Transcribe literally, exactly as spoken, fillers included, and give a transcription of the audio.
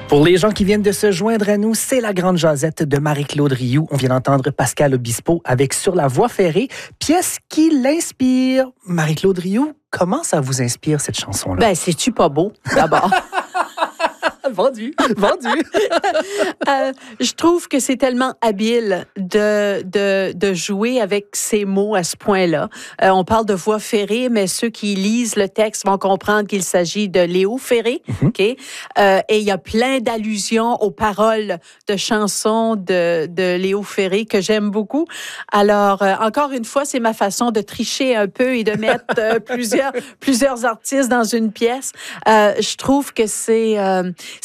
Pour les gens qui viennent de se joindre à nous, c'est la grande jasette de Marie-Claude Rioux. On vient d'entendre Pascal Obispo avec Sur la voie ferrée, pièce qui l'inspire. Marie-Claude Rioux, comment ça vous inspire cette chanson-là? Ben, c'est-tu pas beau, d'abord? Vendu, vendu. euh, je trouve que c'est tellement habile de, de, de jouer avec ces mots à ce point-là. Euh, on parle de voie ferrée, mais ceux qui lisent le texte vont comprendre qu'il s'agit de Léo Ferré. Mm-hmm. Okay? Euh, et il y a plein d'allusions aux paroles de chansons de, de Léo Ferré que j'aime beaucoup. Alors, euh, encore une fois, c'est ma façon de tricher un peu et de mettre euh, plusieurs, plusieurs artistes dans une pièce. Euh, je trouve que c'est... Euh,